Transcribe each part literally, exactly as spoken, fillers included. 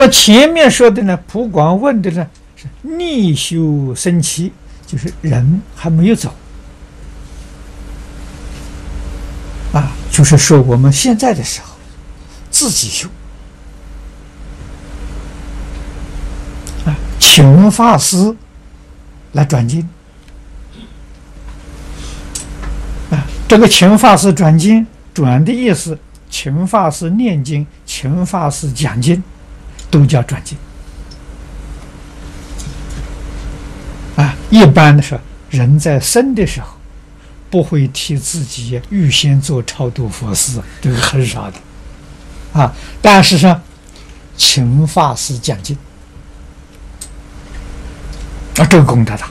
前面说的呢，普广问的呢是逆修生起，就是人还没有走啊，就是说我们现在的时候自己修啊，请法师来转经啊，这个请法师转经转的意思，请法师念经，请法师讲经，都叫转经啊。一般的时候，人在生的时候不会替自己预先做超度佛事，这个很少的啊。但是呢，请法师讲经啊，这个功德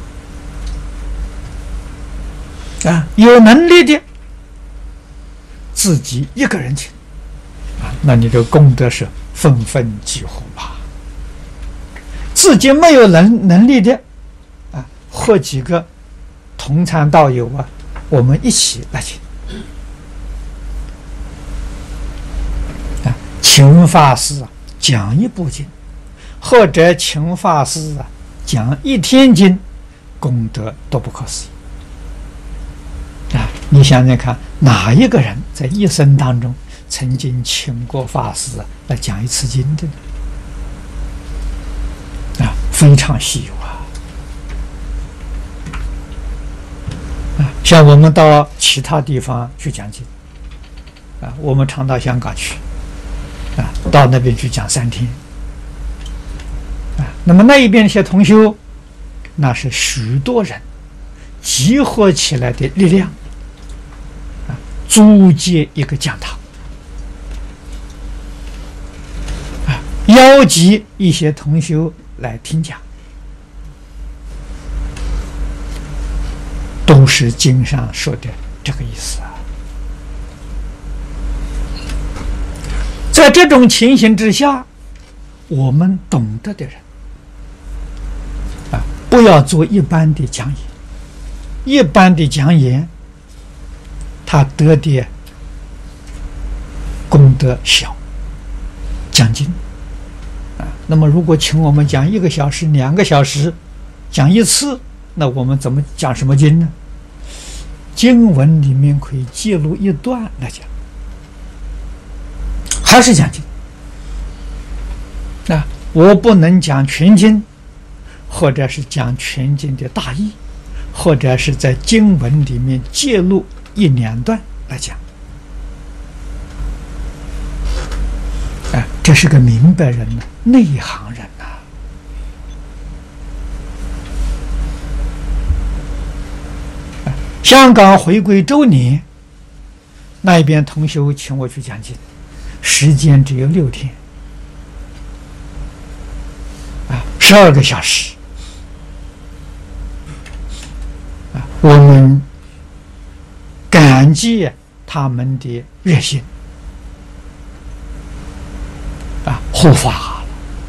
大啊。有能力的自己一个人请啊，那你的功德是分分几乎吧。自己没有能能力的啊，和几个同参道友啊，我们一起来请啊，请法师啊讲一部经，或者请法师啊讲一天经，功德都不可思议啊！你想想看，哪一个人在一生当中曾经请过法师来讲一次经的呢？啊，非常稀有啊！啊，像我们到其他地方去讲经，啊，我们常到香港去，啊，到那边去讲三天，啊，那么那一边一些同修，那是许多人集合起来的力量，啊，租借一个讲堂。邀集一些同修来听讲，都是经上说的这个意思啊。在这种情形之下，我们懂得的人啊，不要做一般的讲演。一般的讲演，他得的功德小，讲经。那么，如果请我们讲一个小时、两个小时，讲一次，那我们怎么讲什么经呢？经文里面可以记录一段来讲，还是讲经。那我不能讲全经，或者是讲全经的大意，或者是在经文里面记录一两段来讲。啊，这是个明白人呢，内行人呐、啊。香港回归周年，那一边同修请我去讲经，时间只有六天，啊，十二个小时，啊，我们感激他们的热心。啊，护法！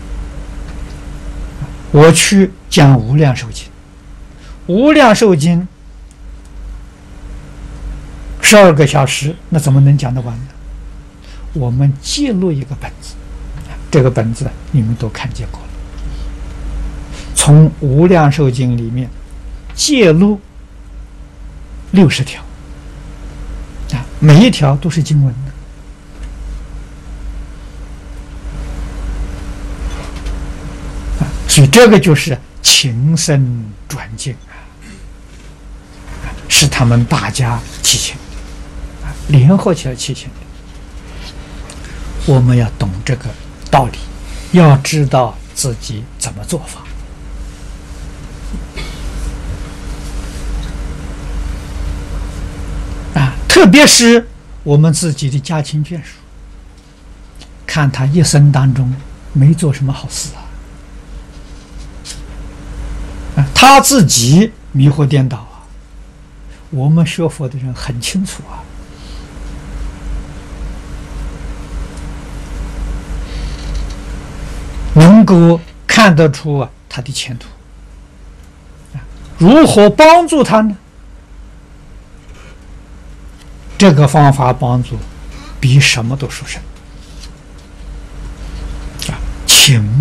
我去讲无量寿经，无量寿经十二个小时，那怎么能讲得完呢？我们记录一个本子，这个本子你们都看见过了。从无量寿经里面记录六十条，啊，每一条都是经文的。所以这个就是情深转经啊，是他们大家提醒的啊，联合起来提醒的。我们要懂这个道理，要知道自己怎么做法啊，特别是我们自己的家亲眷属，看他一生当中没做什么好事啊。他自己迷惑颠倒啊，我们学佛的人很清楚啊。能够看得出啊他的前途，如何帮助他呢？这个方法帮助比什么都殊胜啊！ 行。